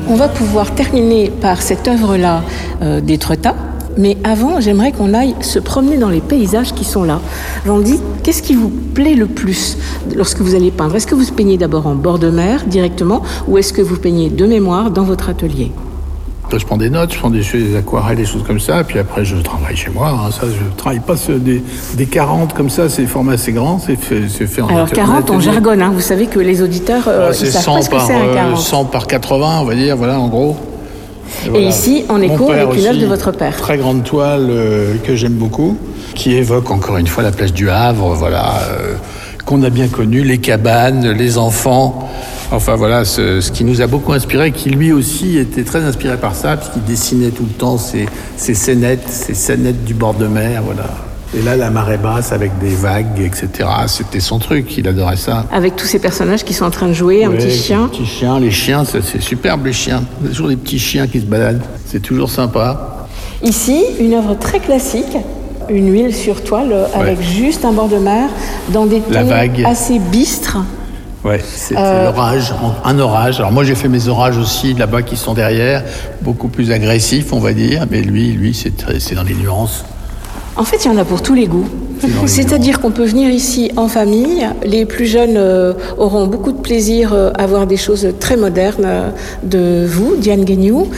On va pouvoir terminer par cette œuvre-là d'Étretat. Mais avant, j'aimerais qu'on aille se promener dans les paysages qui sont là. Vendy, qu'est-ce qui vous plaît le plus lorsque vous allez peindre ? Est-ce que vous peignez d'abord en bord de mer directement ou est-ce que vous peignez de mémoire dans votre atelier ? Je prends des notes, je prends des aquarelles, des choses comme ça, puis après je travaille chez moi. Ça, je travaille pas des 40 comme ça, c'est des formats assez grands, c'est fait en atelier. Alors 40, on jargonne, hein. Vous savez que les auditeurs, ils savent pas ce que c'est un 40. 100 par 80, on va dire, voilà, en gros. Et voilà. Ici, en écho avec une œuvre de votre père. Très grande toile que j'aime beaucoup, qui évoque encore une fois la plage du Havre, voilà, qu'on a bien connu, les cabanes, les enfants. Enfin voilà, ce qui nous a beaucoup inspiré, qui lui aussi était très inspiré par ça, puisqu'il dessinait tout le temps ces scénettes du bord de mer, voilà. Et là, la marée basse avec des vagues, etc. C'était son truc, il adorait ça. Avec tous ces personnages qui sont en train de jouer, un petit chien. Les chiens, c'est superbe les chiens. Il y a toujours des petits chiens qui se baladent, c'est toujours sympa. Ici, une œuvre très classique, une huile sur toile avec juste un bord de mer, dans des tons assez bistres. Ouais, c'était l'orage, un orage. Alors moi j'ai fait mes orages aussi là-bas qui sont derrière, beaucoup plus agressifs on va dire, mais lui c'est dans les nuances. En fait, il y en a pour tous les goûts. C'est-à-dire qu'on peut venir ici en famille. Les plus jeunes auront beaucoup de plaisir à voir des choses très modernes de vous, Diane Guignou.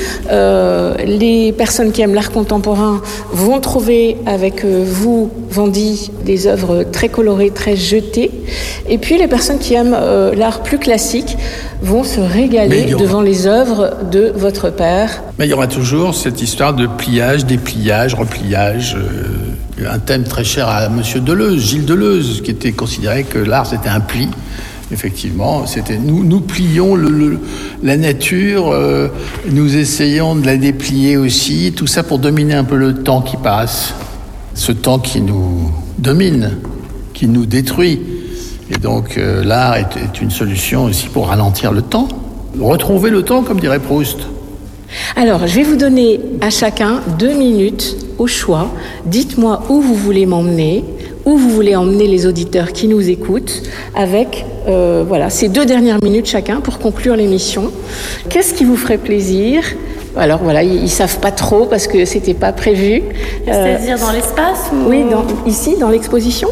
Les personnes qui aiment l'art contemporain vont trouver avec vous, Vendy, des œuvres très colorées, très jetées. Et puis les personnes qui aiment l'art plus classique vont se régaler devant les œuvres de votre père. Mais il y aura toujours cette histoire de pliage, dépliage, repliage, un thème très cher à Monsieur Deleuze, Gilles Deleuze, qui était considéré que l'art c'était un pli. Effectivement, c'était nous plions la nature, nous essayons de la déplier aussi, tout ça pour dominer un peu le temps qui passe, ce temps qui nous domine, qui nous détruit. Et donc l'art est une solution aussi pour ralentir le temps, retrouver le temps comme dirait Proust. Alors, je vais vous donner à chacun 2 minutes au choix. Dites-moi où vous voulez m'emmener, où vous voulez emmener les auditeurs qui nous écoutent, avec ces 2 dernières minutes chacun pour conclure l'émission. Qu'est-ce qui vous ferait plaisir ? Alors voilà, ils savent pas trop parce que c'était pas prévu. C'est-à-dire dans l'espace ou... Oui, ici, dans l'exposition.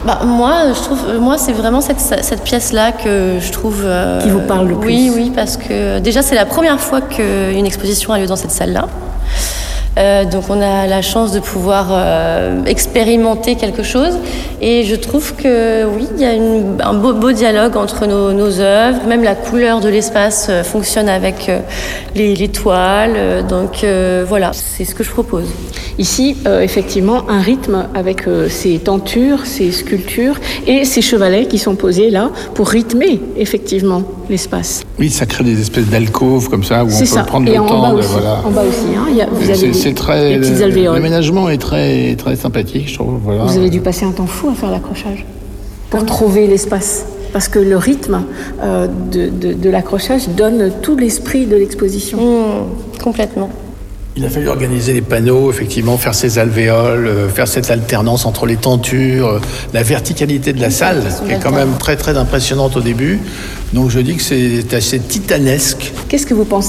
Moi, c'est vraiment cette pièce-là que je trouve... qui vous parle le plus. Oui, parce que déjà, c'est la première fois qu'une exposition a lieu dans cette salle-là. Donc on a la chance de pouvoir expérimenter quelque chose et je trouve que oui, il y a un beau dialogue entre nos œuvres, même la couleur de l'espace fonctionne avec les toiles, donc voilà, c'est ce que je propose. Ici, effectivement, un rythme avec ces tentures, ces sculptures et ces chevalets qui sont posés là pour rythmer effectivement l'espace. Oui, ça crée des espèces d'alcôves comme ça où on peut prendre le temps. En bas aussi, hein, vous avez c'est très, les petites alvéoles. L'aménagement est très, très sympathique, je trouve. Voilà. Vous avez dû passer un temps fou à faire l'accrochage pour trouver l'espace. Parce que le rythme de l'accrochage donne tout l'esprit de l'exposition. Complètement. Il a fallu organiser les panneaux, effectivement, faire ces alvéoles, faire cette alternance entre les tentures, la verticalité de la salle, qui est quand même très très impressionnante au début. Donc je dis que c'est assez titanesque. Qu'est-ce que vous pensez